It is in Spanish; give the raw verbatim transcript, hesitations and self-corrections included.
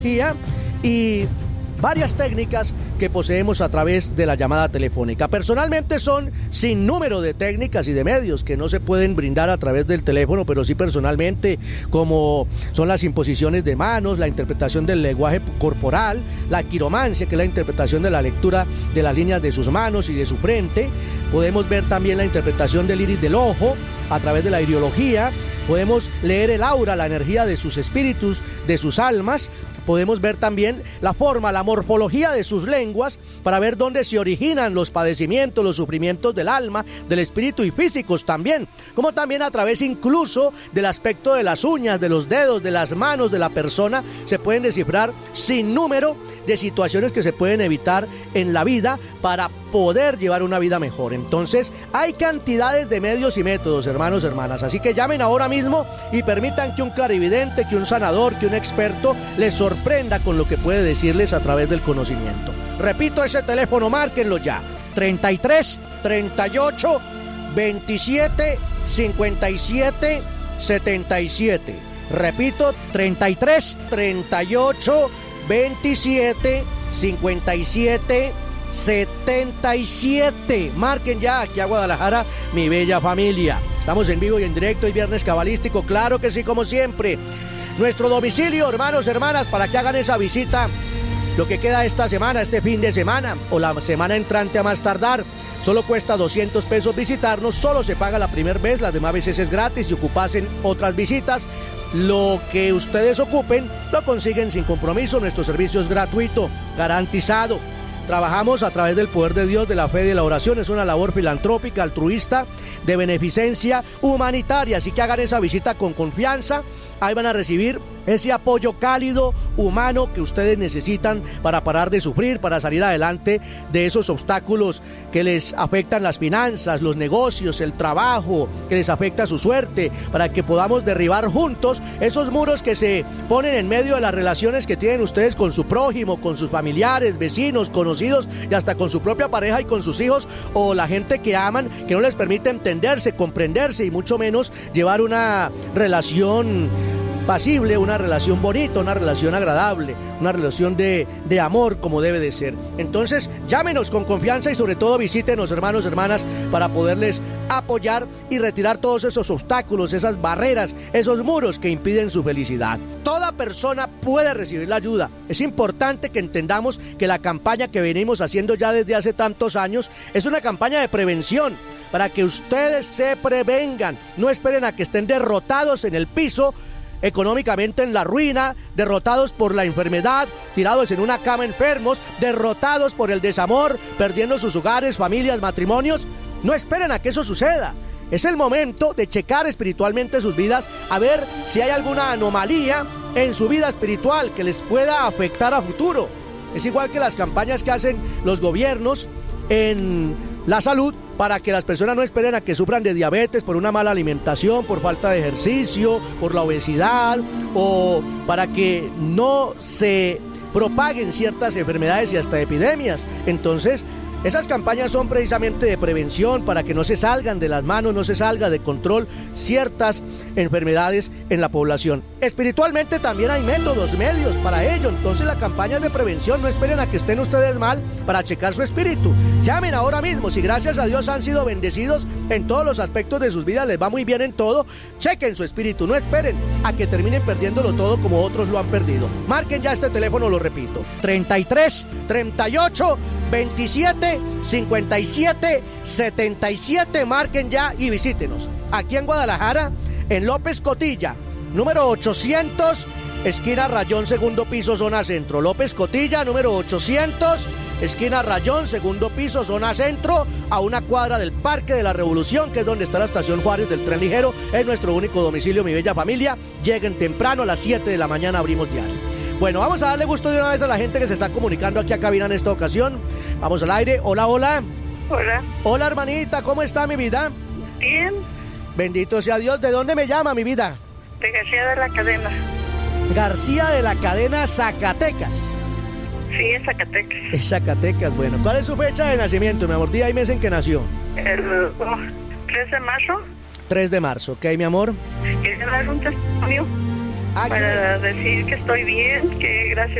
y varias técnicas que poseemos a través de la llamada telefónica. Personalmente son sin número de técnicas y de medios que no se pueden brindar a través del teléfono, pero sí personalmente, como son las imposiciones de manos, la interpretación del lenguaje corporal, la quiromancia, que es la interpretación de la lectura de las líneas de sus manos y de su frente. Podemos ver también la interpretación del iris del ojo a través de la iriología. Podemos leer el aura, la energía de sus espíritus, de sus almas. Podemos ver también la forma, la morfología de sus lenguas para ver dónde se originan los padecimientos, los sufrimientos del alma, del espíritu y físicos también, como también a través incluso del aspecto de las uñas, de los dedos, de las manos de la persona, se pueden descifrar sin número de situaciones que se pueden evitar en la vida para poder llevar una vida mejor. Entonces, hay cantidades de medios y métodos, hermanos, hermanas, así que llamen ahora mismo y permitan que un clarividente, que un sanador, que un experto les sorprenda con lo que puede decirles a través del conocimiento. Repito ese teléfono, márquenlo ya: treinta y tres, treinta y ocho, veintisiete, cincuenta y siete, setenta y siete. Repito, treinta y tres, treinta y ocho, veintisiete, cincuenta y siete, setenta y siete. Marquen ya aquí a Guadalajara, mi bella familia. Estamos en vivo y en directo, y viernes cabalístico, claro que sí, como siempre. Nuestro domicilio, hermanos, hermanas, para que hagan esa visita, lo que queda esta semana, este fin de semana, o la semana entrante a más tardar. Solo cuesta doscientos pesos visitarnos, solo se paga la primera vez, las demás veces es gratis. Si ocupasen otras visitas, lo que ustedes ocupen, lo consiguen sin compromiso. Nuestro servicio es gratuito, garantizado. Trabajamos a través del poder de Dios, de la fe y de la oración. Es una labor filantrópica, altruista, de beneficencia humanitaria. Así que hagan esa visita con confianza. Ahí van a recibir ese apoyo cálido, humano, que ustedes necesitan para parar de sufrir, para salir adelante de esos obstáculos que les afectan las finanzas, los negocios, el trabajo, que les afecta su suerte, para que podamos derribar juntos esos muros que se ponen en medio de las relaciones que tienen ustedes con su prójimo, con sus familiares, vecinos, conocidos y hasta con su propia pareja y con sus hijos, o la gente que aman, que no les permite entenderse, comprenderse y mucho menos llevar una relación pasible, una relación bonita, una relación agradable, una relación de, de amor como debe de ser. Entonces, llámenos con confianza y sobre todo visítenos, hermanos, hermanas, para poderles apoyar y retirar todos esos obstáculos, esas barreras, esos muros que impiden su felicidad. Toda persona puede recibir la ayuda. Es importante que entendamos que la campaña que venimos haciendo ya desde hace tantos años es una campaña de prevención, para que ustedes se prevengan. No esperen a que estén derrotados en el piso, económicamente en la ruina, derrotados por la enfermedad, tirados en una cama enfermos, derrotados por el desamor, perdiendo sus hogares, familias, matrimonios. No esperen a que eso suceda. Es el momento de checar espiritualmente sus vidas, a ver si hay alguna anomalía en su vida espiritual que les pueda afectar a futuro. Es igual que las campañas que hacen los gobiernos en la salud, para que las personas no esperen a que sufran de diabetes por una mala alimentación, por falta de ejercicio, por la obesidad, o para que no se propaguen ciertas enfermedades y hasta epidemias. Entonces, esas campañas son precisamente de prevención, para que no se salgan de las manos, no se salga de control ciertas enfermedades en la población. Espiritualmente también hay métodos, medios para ello. Entonces la campaña es de prevención. No esperen a que estén ustedes mal para checar su espíritu. Llamen ahora mismo. Si gracias a Dios han sido bendecidos en todos los aspectos de sus vidas, les va muy bien en todo, chequen su espíritu. No esperen a que terminen perdiéndolo todo como otros lo han perdido. Marquen ya este teléfono, lo repito: treinta y tres, treinta y ocho, veintisiete, cincuenta y siete, setenta y siete. Marquen ya y visítenos aquí en Guadalajara, en López Cotilla, número ochocientos, esquina Rayón, segundo piso, zona centro. López Cotilla, número ochocientos, esquina Rayón, segundo piso, zona centro, a una cuadra del Parque de la Revolución, que es donde está la estación Juárez del tren ligero. Es nuestro único domicilio, mi bella familia. Lleguen temprano, a las siete de la mañana abrimos diario. Bueno, vamos a darle gusto de una vez a la gente que se está comunicando aquí a cabina en esta ocasión. Vamos al aire. Hola, hola. Hola. Hola, hermanita, ¿cómo está, mi vida? Bien. Bendito sea Dios. ¿De dónde me llama, mi vida? De García de la Cadena. García de la Cadena, Zacatecas. Sí, es Zacatecas. Es Zacatecas, bueno. ¿Cuál es su fecha de nacimiento, mi amor? Día y mes en que nació. El oh, tres de marzo. tres de marzo, ¿ok, mi amor? ¿Quieres dar un testimonio? Ah, para decir que estoy bien, que gracias